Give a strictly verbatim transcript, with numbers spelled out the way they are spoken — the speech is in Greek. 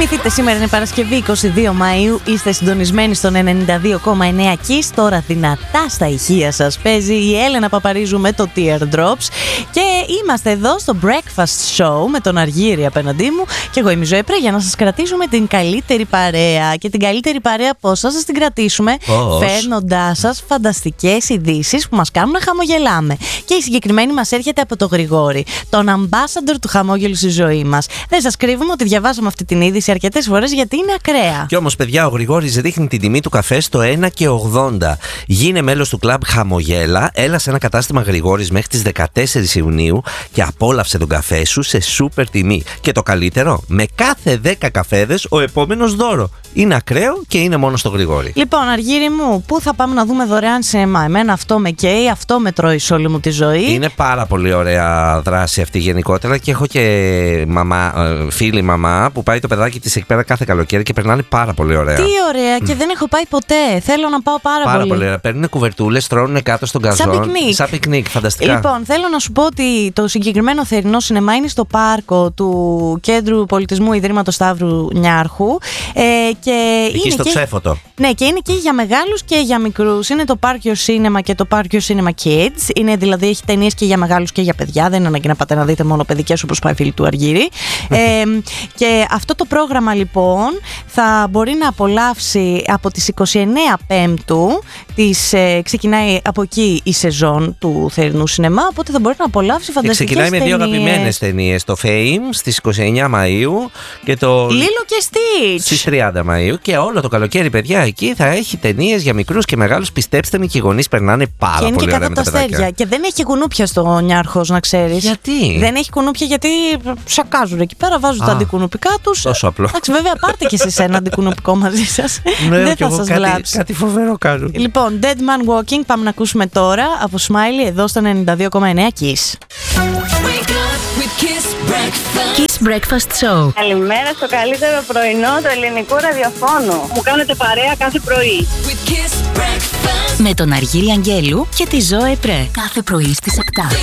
Θυμηθείτε, σήμερα είναι Παρασκευή είκοσι δύο Μαΐου. Είστε συντονισμένοι στον ενενήντα δύο κόμμα εννέα Kiss. Τώρα δυνατά στα ηχεία σας παίζει η Έλενα Παπαρίζου με το Teardrops. Και είμαστε εδώ στο Breakfast Show με τον Αργύρη απέναντί μου. Και εγώ είμαι η Ζωή Πρέ για να σας κρατήσουμε την καλύτερη παρέα. Και την καλύτερη παρέα πώς θα σας την κρατήσουμε? Φέρνοντάς σας φανταστικές ειδήσεις που μας κάνουν να χαμογελάμε. Και η συγκεκριμένη μας έρχεται από το Γρηγόρη, τον ambassador του χαμόγελου στη ζωή μας. Δεν σας κρύβουμε ότι διαβάσαμε αυτή την είδηση αρκετές φορές γιατί είναι ακραία. Κι όμως, παιδιά, ο Γρηγόρης ρίχνει την τιμή του καφέ στο ένα και ογδόντα. Γίνε μέλος του κλαμπ Χαμογέλα. Έλα σε ένα κατάστημα Γρηγόρης μέχρι τις δεκατέσσερις Ιουνίου και απόλαυσε τον καφέ σου σε σούπερ τιμή. Και το καλύτερο, με κάθε δέκα καφέδες ο επόμενος δώρο. Είναι ακραίο και είναι μόνο στο Γρηγόρη. Λοιπόν, Αργύρη μου, πού θα πάμε να δούμε δωρεάν σινεμά? Εμένα αυτό με καίει, αυτό με τρώει σε όλη μου τη ζωή. Είναι πάρα πολύ ωραία δράση αυτή γενικότερα και έχω και μαμά, φίλη μαμά που πάει το παιδάκι της εκεί πέρα κάθε καλοκαίρι και περνάνε πάρα πολύ ωραία. Τι ωραία, και δεν έχω πάει ποτέ. Θέλω να πάω πάρα, πάρα πολύ. πολύ ωραία. Παίρνουν κουβερτούλες, τρώνε κάτω στον καζόν. Σαν πικνίκ. Σαν πικνίκ, φανταστικά. Λοιπόν, θέλω να σου πω ότι το συγκεκριμένο θερινό σινεμά είναι στο πάρκο του Κέντρου Πολιτισμού Ιδρύματος Σταύρου Νιάρχου. Ε, και εκεί είναι στο και... Ξέφωτο. Ναι, και είναι και για μεγάλους και για μικρούς. Είναι το Park Your Cinema και το Park Your Cinema Kids. Είναι δηλαδή, έχει ταινίες και για μεγάλους και για παιδιά. Δεν είναι ανάγκη να πάτε να δείτε μόνο παιδικές όπως πάει φίλη του Αργύρη. ε, και αυτό το πρόγραμμα λοιπόν θα μπορεί να απολαύσει από τις είκοσι εννέα Πέμπτου. Της, ε, ξεκινάει από εκεί η σεζόν του θερινού σινεμά. Οπότε θα μπορεί να απολαύσει φανταστικές ταινίες. Ξεκινάει με δύο αγαπημένες ταινίες. Το Fame στις είκοσι εννέα Μαΐου και το Λίλο και Stitch στις τριάντα Μαΐου. Και όλο το καλοκαίρι, παιδιά, εκεί θα έχει ταινίες για μικρούς και μεγάλους. Πιστέψτε με, και οι γονείς περνάνε πάρα και πολύ ωραία με τα αστέρια. παιδάκια. Και δεν έχει κουνούπια στο Νιάρχος, να ξέρεις. Γιατί? Δεν έχει κουνούπια γιατί σακάζουν εκεί πέρα, βάζουν Α, τα αντικουνουπικά τους. Τόσο απλό. Εντάξει, βέβαια, πάρτε και εσείς ένα αντικουνουπικό μαζί σας. Ναι, δεν θα εγώ σας κάτι, βλάψει. κάτι φοβερό κάνουν. Λοιπόν, Dead Man Walking πάμε να ακούσουμε τώρα από Smiley εδώ στο ενενήντα δύο κόμμα εννέα Kiss. Kiss Breakfast Show. Καλημέρα στο καλύτερο πρωινό του ελληνικού ραδιοφώνου. Μου κάνετε παρέα κάθε πρωί. Με τον Αργύρη Αγγέλου και τη Ζωή Πρέ. Κάθε πρωί στις επτά.